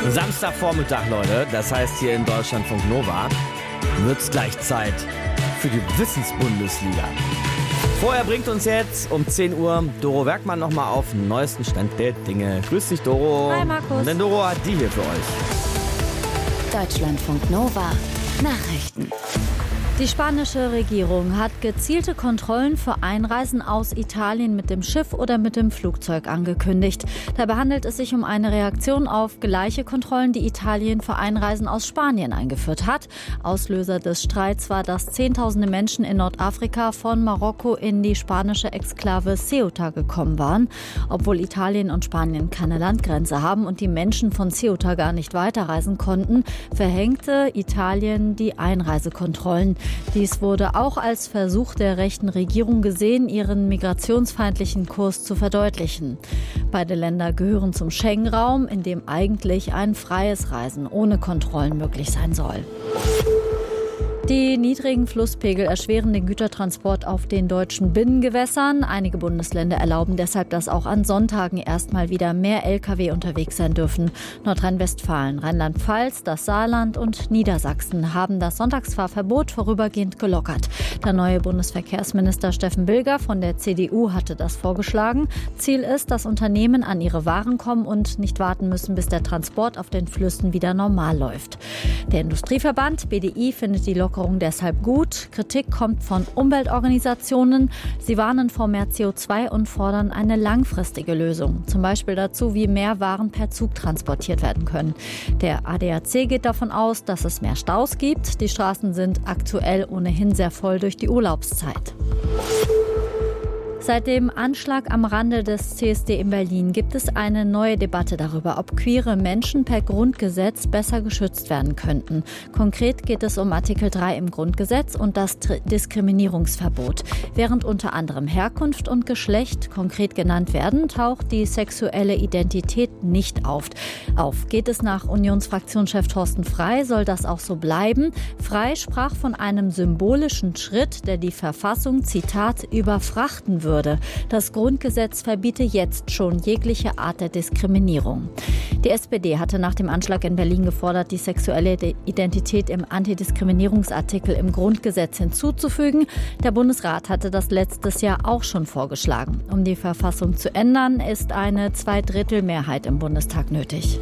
Samstagvormittag, Leute. Das heißt, hier in Deutschlandfunk Nova wird's gleich Zeit für die Wissensbundesliga. Vorher bringt uns jetzt um 10 Uhr Doro Werkmann nochmal auf den neuesten Stand der Dinge. Grüß dich, Doro. Hi, Markus. Denn Doro hat die hier für euch. Deutschlandfunk Nova Nachrichten. Die spanische Regierung hat gezielte Kontrollen für Einreisen aus Italien mit dem Schiff oder mit dem Flugzeug angekündigt. Dabei handelt es sich um eine Reaktion auf gleiche Kontrollen, die Italien für Einreisen aus Spanien eingeführt hat. Auslöser des Streits war, dass Zehntausende Menschen in Nordafrika von Marokko in die spanische Exklave Ceuta gekommen waren. Obwohl Italien und Spanien keine Landgrenze haben und die Menschen von Ceuta gar nicht weiterreisen konnten, verhängte Italien die Einreisekontrollen. Dies wurde auch als Versuch der rechten Regierung gesehen, ihren migrationsfeindlichen Kurs zu verdeutlichen. Beide Länder gehören zum Schengen-Raum, in dem eigentlich ein freies Reisen ohne Kontrollen möglich sein soll. Die niedrigen Flusspegel erschweren den Gütertransport auf den deutschen Binnengewässern. Einige Bundesländer erlauben deshalb, dass auch an Sonntagen erstmal wieder mehr Lkw unterwegs sein dürfen. Nordrhein-Westfalen, Rheinland-Pfalz, das Saarland und Niedersachsen haben das Sonntagsfahrverbot vorübergehend gelockert. Der neue Bundesverkehrsminister Steffen Bilger von der CDU hatte das vorgeschlagen. Ziel ist, dass Unternehmen an ihre Waren kommen und nicht warten müssen, bis der Transport auf den Flüssen wieder normal läuft. Der Industrieverband BDI findet die Lockerung deshalb gut. Kritik kommt von Umweltorganisationen. Sie warnen vor mehr CO2 und fordern eine langfristige Lösung. Zum Beispiel dazu, wie mehr Waren per Zug transportiert werden können. Der ADAC geht davon aus, dass es mehr Staus gibt. Die Straßen sind aktuell ohnehin sehr voll durch die Urlaubszeit. Seit dem Anschlag am Rande des CSD in Berlin gibt es eine neue Debatte darüber, ob queere Menschen per Grundgesetz besser geschützt werden könnten. Konkret geht es um Artikel 3 im Grundgesetz und das Diskriminierungsverbot. Während unter anderem Herkunft und Geschlecht konkret genannt werden, taucht die sexuelle Identität nicht auf. Geht es nach Unionsfraktionschef Thorsten Frey, soll das auch so bleiben. Frey sprach von einem symbolischen Schritt, der die Verfassung, Zitat, überfrachten würde. Das Grundgesetz verbiete jetzt schon jegliche Art der Diskriminierung. Die SPD hatte nach dem Anschlag in Berlin gefordert, die sexuelle Identität im Antidiskriminierungsartikel im Grundgesetz hinzuzufügen. Der Bundesrat hatte das letztes Jahr auch schon vorgeschlagen. Um die Verfassung zu ändern, ist eine Zweidrittelmehrheit im Bundestag nötig.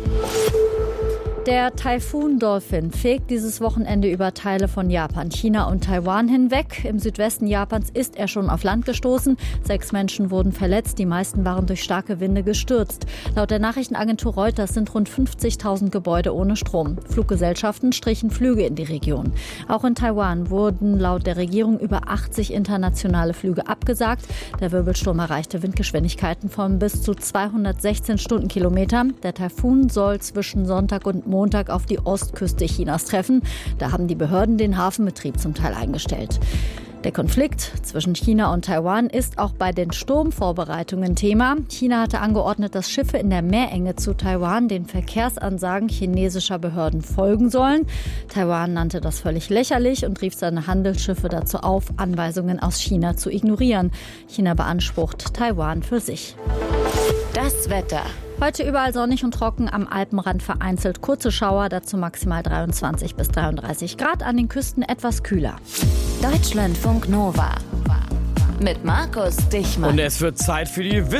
Der Taifun Dolphin fegt dieses Wochenende über Teile von Japan, China und Taiwan hinweg. Im Südwesten Japans ist er schon auf Land gestoßen. 6 Menschen wurden verletzt, die meisten waren durch starke Winde gestürzt. Laut der Nachrichtenagentur Reuters sind rund 50.000 Gebäude ohne Strom. Fluggesellschaften strichen Flüge in die Region. Auch in Taiwan wurden laut der Regierung über 80 internationale Flüge abgesagt. Der Wirbelsturm erreichte Windgeschwindigkeiten von bis zu 216 Stundenkilometern. Der Taifun soll zwischen Sonntag und Montag auf die Ostküste Chinas treffen. Da haben die Behörden den Hafenbetrieb zum Teil eingestellt. Der Konflikt zwischen China und Taiwan ist auch bei den Sturmvorbereitungen Thema. China hatte angeordnet, dass Schiffe in der Meerenge zu Taiwan den Verkehrsansagen chinesischer Behörden folgen sollen. Taiwan nannte das völlig lächerlich und rief seine Handelsschiffe dazu auf, Anweisungen aus China zu ignorieren. China beansprucht Taiwan für sich. Das Wetter. Heute überall sonnig und trocken, am Alpenrand vereinzelt kurze Schauer, dazu maximal 23 bis 33 Grad, an den Küsten etwas kühler. Deutschlandfunk Nova mit Markus Dichmann. Und es wird Zeit für die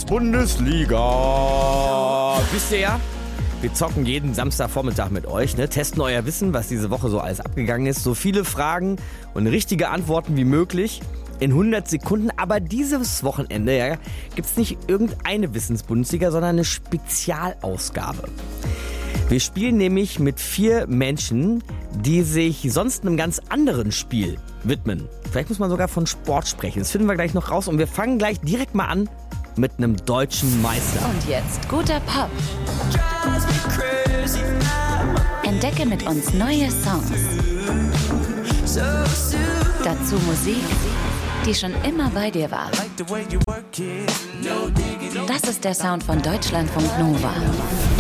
Wissensbundesliga. Wisst ihr ja, wir zocken jeden Samstagvormittag mit euch, ne? Testen euer Wissen, was diese Woche so alles abgegangen ist. So viele Fragen und richtige Antworten wie möglich. In 100 Sekunden, aber dieses Wochenende gibt es nicht irgendeine Wissensbundesliga, sondern eine Spezialausgabe. Wir spielen nämlich mit 4 Menschen, die sich sonst einem ganz anderen Spiel widmen. Vielleicht muss man sogar von Sport sprechen, das finden wir gleich noch raus und wir fangen gleich direkt mal an mit einem deutschen Meister. Und jetzt guter Pop. Entdecke mit uns neue Songs. Dazu Musik, die schon immer bei dir war. Das ist der Sound von Deutschlandfunk Nova.